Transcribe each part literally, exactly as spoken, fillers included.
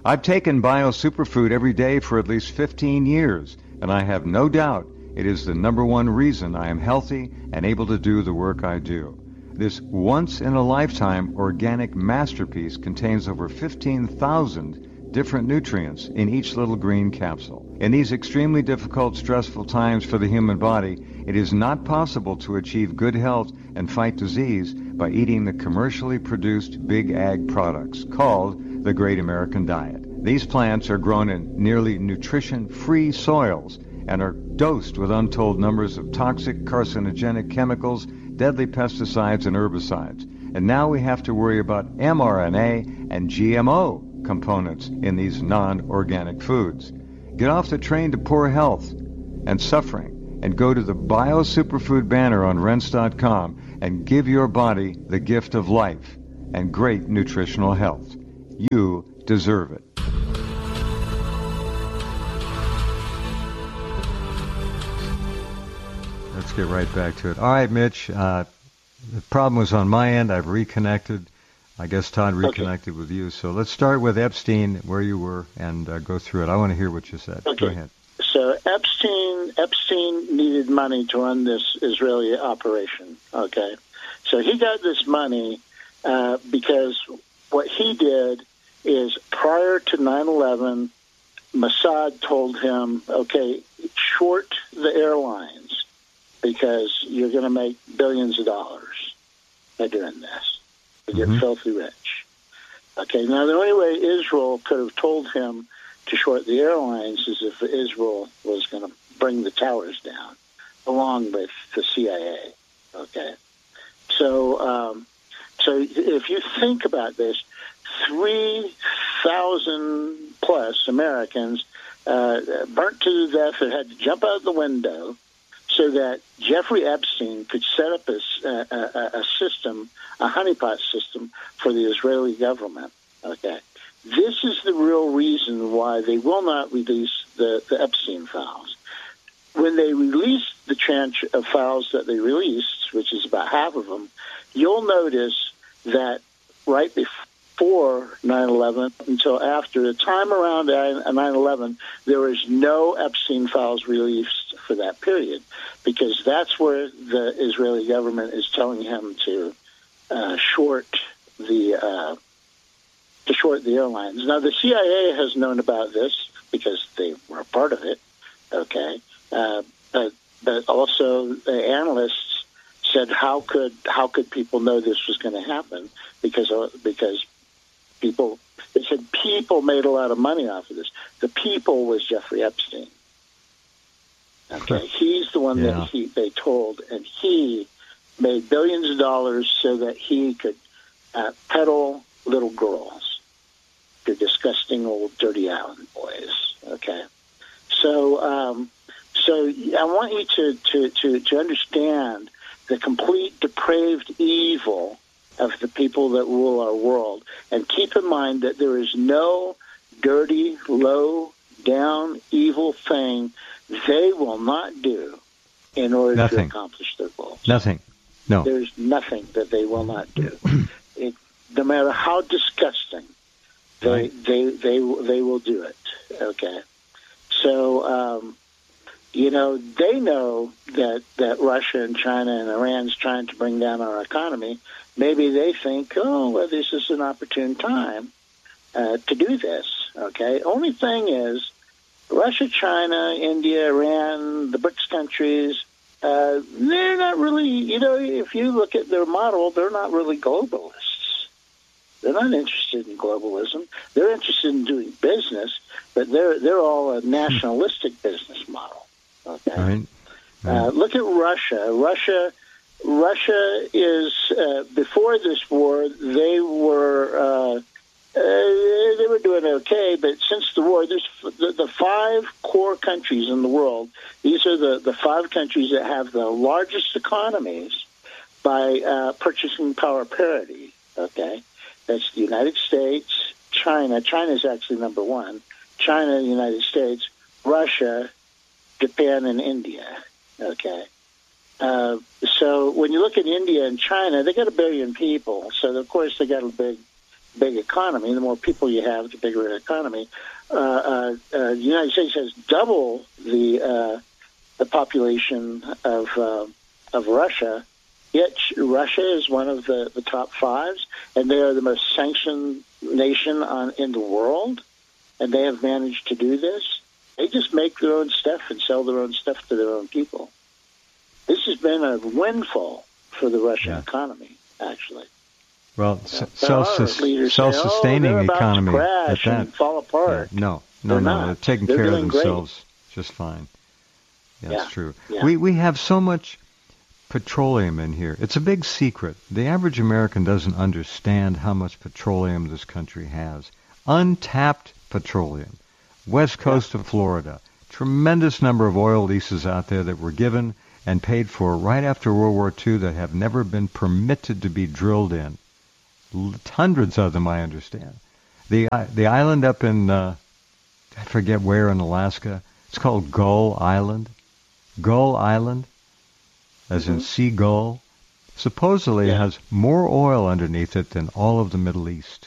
I've taken Bio Superfood every day for at least fifteen years, and I have no doubt it is the number one reason I am healthy and able to do the work I do. This once-in-a-lifetime organic masterpiece contains over fifteen thousand different nutrients in each little green capsule. In these extremely difficult, stressful times for the human body, it is not possible to achieve good health and fight disease by eating the commercially produced big ag products called the Great American Diet. These plants are grown in nearly nutrition-free soils and are dosed with untold numbers of toxic, carcinogenic chemicals, deadly pesticides, and herbicides. And now we have to worry about M R N A and G M O components in these non-organic foods. Get off the train to poor health and suffering and go to the Bio Superfood banner on rense dot com and give your body the gift of life and great nutritional health. You deserve it. Let's get right back to it. All right, Mitch, uh, the problem was on my end. I've reconnected. I guess Todd reconnected okay. with you. So let's start with Epstein, where you were, and uh, go through it. I want to hear what you said. Okay. Go ahead. So Epstein Epstein needed money to run this Israeli operation, okay? So he got this money uh, because what he did is prior to nine eleven, Mossad told him, okay, short the airlines because you're going to make billions of dollars by doing this. You get mm-hmm. filthy rich. Okay, now the only way Israel could have told him to short the airlines is if Israel was going to bring the towers down, along with the C I A. Okay, so um, so if you think about this, three thousand plus Americans uh, burnt to death and had to jump out the window so that Jeffrey Epstein could set up a, a, a system, a honeypot system for the Israeli government. Okay, this is the real reason why they will not release the, the Epstein files. When they release the tranche of files that they released, which is about half of them, you'll notice that right before nine eleven until after the time around nine eleven, there was no Epstein files released for that period, because that's where the Israeli government is telling him to uh, short the uh, to short the airlines. Now, the C I A has known about this because they were a part of it, okay? Uh, but but also the analysts said, how could how could people know this was going to happen? Because uh, because people they said people made a lot of money off of this. The people was Jeffrey Epstein. Okay, he's the one yeah. that he they told, and he made billions of dollars so that he could uh, peddle little girls, the disgusting old dirty island boys. Okay, so um, so I want you to, to, to, to understand the complete depraved evil of the people that rule our world, and keep in mind that there is no dirty, low down, evil thing they will not do in order nothing. to accomplish their goals. Nothing. No. There's nothing that they will not do. It, no matter how disgusting, they right. they, they they will do it. Okay. So um, you know, they know that, that Russia and China and Iran's trying to bring down our economy. Maybe they think, oh, well, this is an opportune time uh, to do this. Okay. Only thing is, Russia, China, India, Iran, the BRICS countries, uh, they're not really, you know, if you look at their model, they're not really globalists. They're not interested in globalism. They're interested in doing business, but they're they're all a nationalistic business model. Okay. Right. Right. Uh, look at Russia. Russia, Russia is uh, before this war, they were. Uh, Uh, they were doing okay, but since the war, there's the, the five core countries in the world. These are the, the five countries that have the largest economies by uh, purchasing power parity, okay? That's the United States, China. China is actually number one. China, the United States, Russia, Japan, and India, okay? Uh, so when you look at India and China, they got a billion people. So, of course, they got a big big economy. The more people you have, the bigger the economy. Uh, uh, uh, the United States has double the uh, the population of uh, of Russia. Yet Russia is one of the, the top fives, and they are the most sanctioned nation on in the world, and they have managed to do this. They just make their own stuff and sell their own stuff to their own people. This has been a windfall for the Russian yeah. economy, actually. Well, yeah. self-sustaining self-sustaining oh, economy to crash at that. And fall apart. Yeah, no, no, they're no. Not. They're taking they're care of doing themselves great. just fine. Yeah, yeah. That's true. Yeah. We we have so much petroleum in here. It's a big secret. The average American doesn't understand how much petroleum this country has. Untapped petroleum. West coast yeah. of Florida. Tremendous number of oil leases out there that were given and paid for right after World War Two that have never been permitted to be drilled in. Hundreds of them, I understand. The the island up in, uh, I forget where in Alaska, it's called Gull Island. Gull Island, as mm-hmm. in seagull, supposedly yeah. has more oil underneath it than all of the Middle East.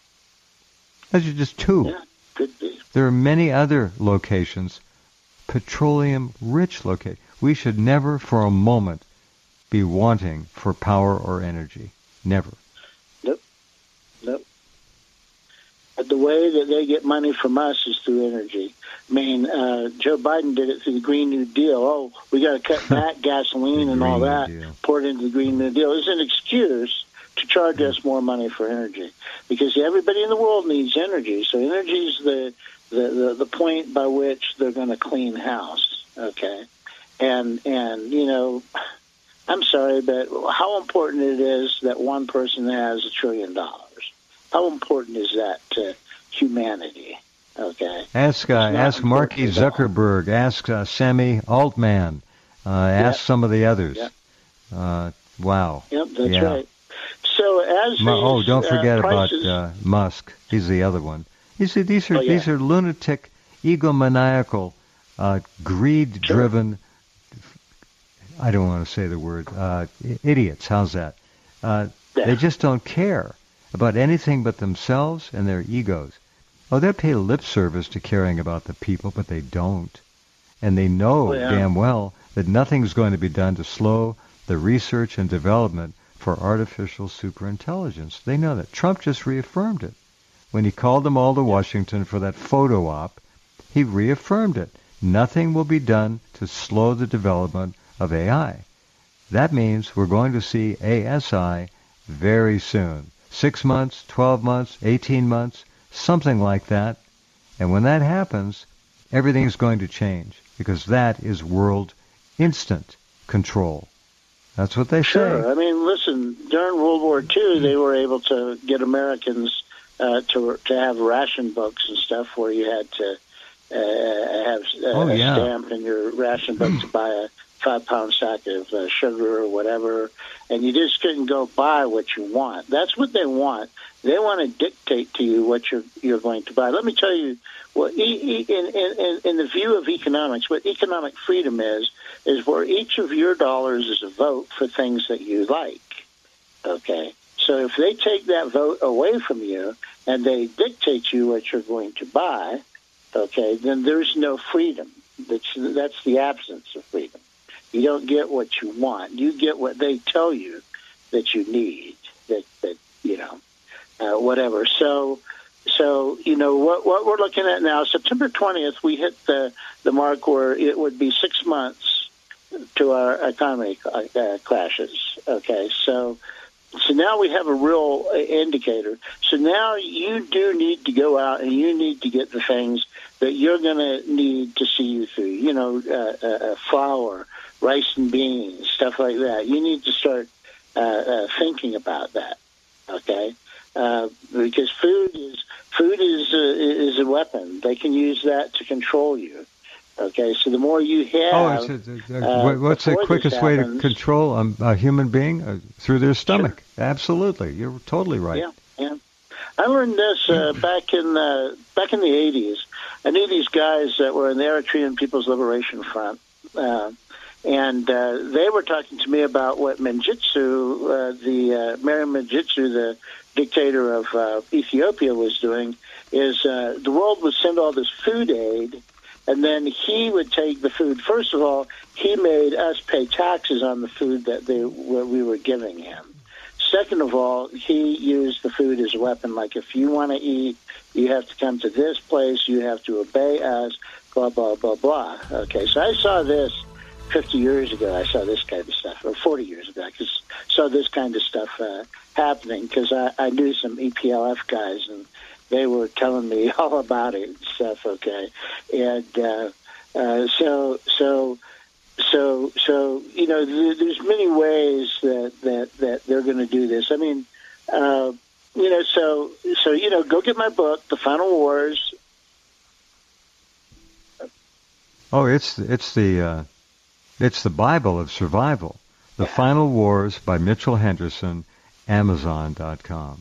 Those are just two. Yeah, could be. There are many other locations, petroleum-rich locations. We should never for a moment be wanting for power or energy. Never. Nope. Nope. But the way that they get money from us is through energy. I mean, uh, Joe Biden did it through the Green New Deal. Oh, we got to cut back gasoline and all that, pour it into the Green New Deal. It's an excuse to charge us more money for energy because everybody in the world needs energy. So energy is the, the, the, the point by which they're going to clean house, okay? And, and you know, I'm sorry, but how important it is that one person has a trillion dollars. How important is that to humanity? Okay. Ask uh, ask Marky Zuckerberg. Ask uh, Sammy Altman. Uh, ask yep. some of the others. Yep. Uh, wow. Yep, that's yeah. right. So as Ma- these, oh, don't forget uh, prices... about uh, Musk. He's the other one. You see, these are oh, yeah. these are lunatic, egomaniacal, uh, greed-driven. Sure. I don't want to say the word uh, idiots. How's that? Uh, yeah. They just don't care about anything but themselves and their egos. Oh, they pay lip service to caring about the people, but they don't. And they know oh, yeah. damn well that nothing's going to be done to slow the research and development for artificial superintelligence. They know that. Trump just reaffirmed it. When he called them all to Washington for that photo op, he reaffirmed it. Nothing will be done to slow the development of A I. That means we're going to see A S I very soon. Six months, twelve months, eighteen months, something like that. And when that happens, everything's going to change because that is world instant control. That's what they sure. say. Sure. I mean, listen, during World War Two, they were able to get Americans uh, to to have ration books and stuff where you had to uh, have uh, oh, yeah. a stamp in your ration book to buy a five-pound sack of uh, sugar or whatever, and you just couldn't go buy what you want. That's what they want. They want to dictate to you what you're you're going to buy. Let me tell you, well, in, in, in the view of economics, what economic freedom is, is where each of your dollars is a vote for things that you like, okay? So if they take that vote away from you and they dictate to you what you're going to buy, okay, then there's no freedom. That's, that's the absence of freedom. You don't get what you want. You get what they tell you that you need, that, that you know, uh, whatever. So, so you know, what, what we're looking at now, September twentieth, we hit the, the mark where it would be six months to our economy uh, crashes, okay? So, so now we have a real indicator. So now you do need to go out and you need to get the things that you're going to need to see you through, you know, uh, uh, flour, rice and beans, stuff like that. You need to start uh, uh, thinking about that, okay? Uh, because food is food is uh, is a weapon. They can use that to control you, okay? So the more you have, oh, it's a, a, uh, what's the quickest way happens, to control a, a human being uh, through their stomach? Sure. Absolutely, you're totally right. Yeah, yeah. I learned this uh, back in uh, back in the eighties. I knew these guys that were in the Eritrean People's Liberation Front. Uh, And uh, they were talking to me about what Mengistu, uh, the uh, Mary Mengistu, the dictator of uh, Ethiopia, was doing, is uh, the world would send all this food aid, and then he would take the food. First of all, he made us pay taxes on the food that they what we were giving him. Second of all, he used the food as a weapon. Like, if you want to eat, you have to come to this place, you have to obey us, blah, blah, blah, blah. Okay, so I saw this fifty years ago. I saw this kind of stuff, or forty years ago. I just saw this kind of stuff uh, happening because I, I knew some E P L F guys, and they were telling me all about it and stuff, okay? And uh, uh, so, so... So, so you know, th- there's many ways that, that, that they're going to do this. I mean, uh, you know, so, so you know, go get my book, The Final Wars. Oh, it's it's the uh, it's the Bible of survival. The yeah. Final Wars by Mitchell Henderson, Amazon dot com.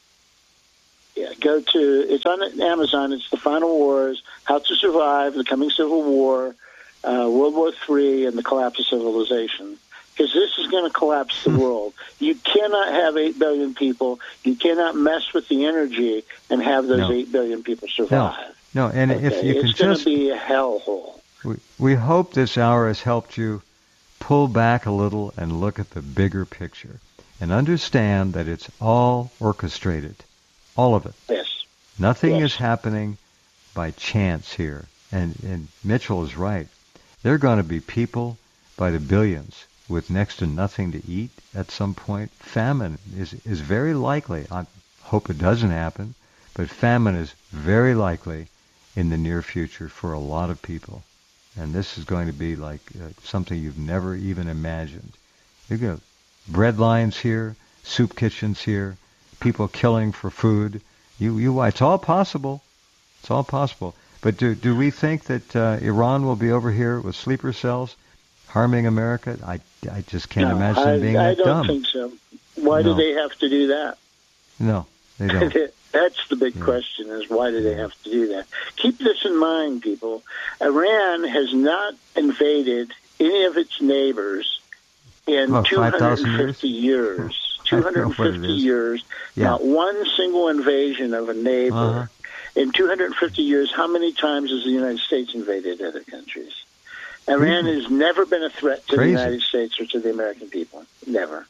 Yeah, go to, it's on Amazon. It's The Final Wars, How to Survive the Coming Civil War, Uh, World War Three, and the collapse of civilization, because this is going to collapse the world. You cannot have eight billion people. You cannot mess with the energy and have those no. eight billion people survive. No, no. and okay? if you can it's going just... to be a hellhole. We, we hope this hour has helped you pull back a little and look at the bigger picture and understand that it's all orchestrated, all of it. Yes. Nothing yes. is happening by chance here, and, and Mitchell is right. There are going to be people by the billions with next to nothing to eat at some point. Famine is, is very likely. I hope it doesn't happen, but famine is very likely in the near future for a lot of people. And this is going to be like uh, something you've never even imagined. You've got bread lines here, soup kitchens here, people killing for food. You, you, it's all possible. It's all possible. But do do we think that uh, Iran will be over here with sleeper cells harming America? I, I just can't no, imagine I, them being I that dumb. I don't think so. Why no. do they have to do that? No, they don't. That's the big yeah. question, is why do they have to do that? Keep this in mind, people. Iran has not invaded any of its neighbors in oh, two hundred fifty years. years. two hundred fifty years. Yeah. Not one single invasion of a neighbor. Uh-huh. In two hundred fifty years, how many times has the United States invaded other countries? Iran mm-hmm. has never been a threat to Crazy. the United States or to the American people. Never.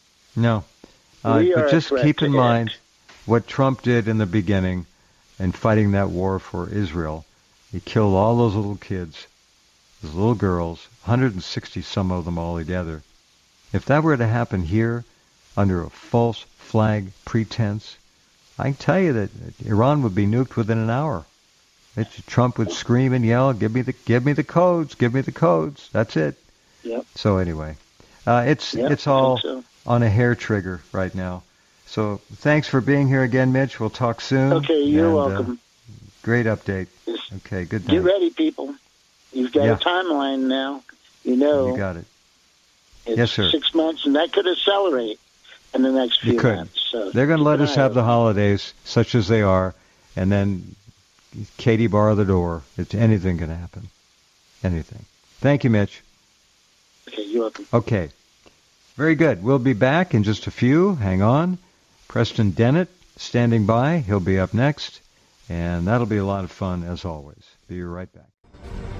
No. Uh, we but are just keep in it. mind what Trump did in the beginning in fighting that war for Israel. He killed all those little kids, those little girls, one hundred sixty some of them all together. If that were to happen here under a false flag pretense, I can tell you that Iran would be nuked within an hour. It, Trump would scream and yell, "Give me the, give me the codes, give me the codes." That's it. Yep. So anyway, uh, it's yep, it's all so. on a hair trigger right now. So thanks for being here again, Mitch. We'll talk soon. Okay, you're and, welcome. Uh, great update. Just okay, good night. Get ready, people. You've got yeah. a timeline now. You know. You got it. It's yes, sir. Six months, and that could accelerate in the next few you could. months. So they're going to let us have the holidays, such as they are, and then Katie bar the door. It's anything can happen. Anything. Thank you, Mitch. Okay, you're welcome. Okay. Very good. We'll be back in just a few. Hang on. Preston Dennett standing by. He'll be up next, and that'll be a lot of fun as always. Be right back.